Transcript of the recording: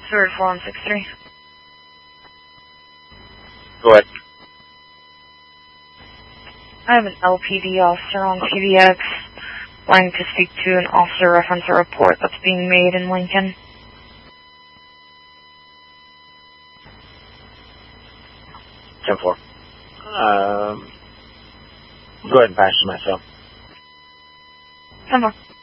Third 4163. Go ahead. I have an LPD officer on PDX wanting to speak to an officer reference a report that's being made in Lincoln. Go ahead and pass my cell. 10-4.